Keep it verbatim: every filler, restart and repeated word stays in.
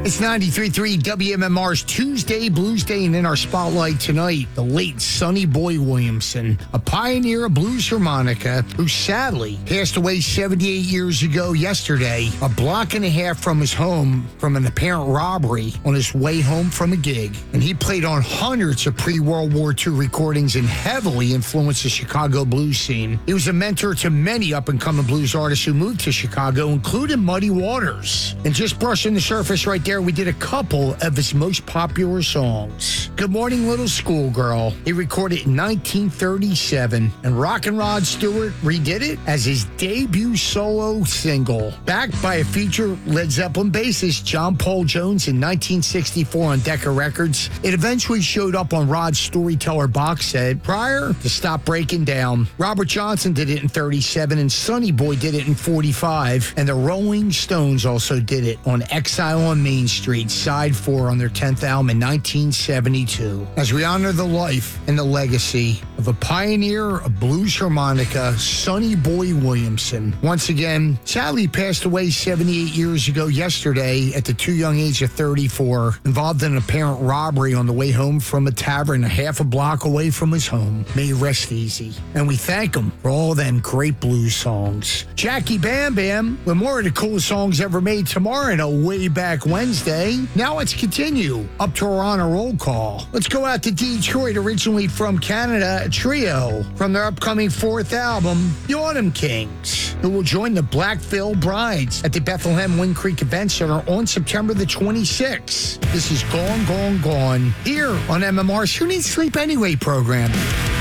It's ninety-three point three W M M R's Tuesday Blues Day, and in our spotlight tonight, the late Sonny Boy Williamson, a pioneer of blues harmonica who sadly passed away seventy-eight years ago yesterday, a block and a half from his home from an apparent robbery on his way home from a gig. And he played on hundreds of pre-World War Two recordings and heavily influenced the Chicago blues scene. He was a mentor to many up-and-coming blues artists who moved to Chicago, including Muddy Waters. And just brushing the surface right there, we did a couple of his most popular songs. Good Morning Little Schoolgirl, he recorded in nineteen thirty-seven, and Rockin' Rod Stewart redid it as his debut solo single. Backed by a future Led Zeppelin bassist, John Paul Jones, in nineteen sixty-four on Decca Records, it eventually showed up on Rod's Storyteller box set prior to Stop Breaking Down. Robert Johnson did it in thirty-seven, and Sonny Boy did it in forty-five, and the Rolling Stones also did it on Exile on Main Street, side four on their tenth album in nineteen seventy-two. As we honor the life and the legacy of a pioneer of blues harmonica, Sonny Boy Williamson. Once again, sadly passed away seventy-eight years ago yesterday at the too young age of thirty-four, involved in an apparent robbery on the way home from a tavern a half a block away from his home. May he rest easy. And we thank him for all them great blues songs. Jackie Bam Bam, with more of the coolest songs ever made tomorrow and a way back Wednesday. Now let's continue up to our honor roll call. Let's go out to Detroit, originally from Canada, a trio from their upcoming fourth album, The Autumn Kings, who will join the Black Veil Brides at the Bethlehem Wind Creek Event Center on September the twenty-sixth. This is Gone, Gone, Gone, here on M M R's Who Needs Sleep Anyway program.